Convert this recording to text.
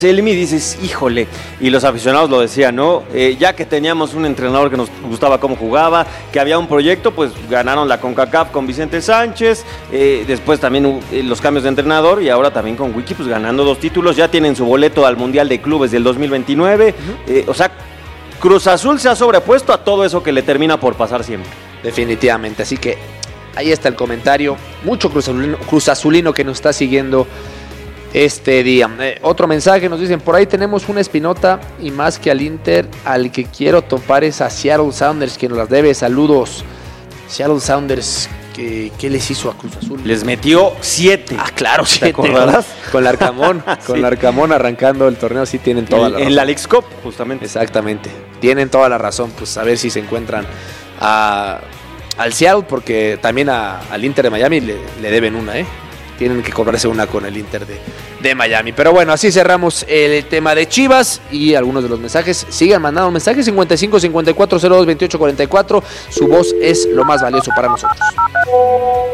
Anselmi, dices, híjole, y los aficionados lo decían, ¿no? Ya que teníamos un entrenador que nos gustaba cómo jugaba, que había un proyecto, pues ganaron la CONCACAF con Vicente Sánchez, después también los cambios de entrenador y ahora también con Wiki, pues ganando 2 títulos, ya tienen su boleto al Mundial de Clubes del 2029, o sea, Cruz Azul se ha sobrepuesto a todo eso que le termina por pasar siempre. Definitivamente, así que ahí está el comentario, mucho Cruz Azulino que nos está siguiendo este día. Otro mensaje, nos dicen, por ahí tenemos una espinota y más que al Inter, al que quiero topar es a Seattle Sounders, que nos las debe. Saludos. Seattle Sounders, ¿qué les hizo a Cruz Azul? Les metió 7. Ah, claro, 7. ¿Te acordarás? Con Larcamón, con Sí. Larcamón arrancando el torneo, sí tienen toda la razón. En la Leagues Cup, justamente. Exactamente, tienen toda la razón, pues a ver si se encuentran al Seattle, porque también al Inter de Miami le deben una, tienen que cobrarse una con el Inter de Miami. Pero bueno, así cerramos el tema de Chivas y algunos de los mensajes. Sigan mandando mensajes 55 54 02 28 44. Su voz es lo más valioso para nosotros.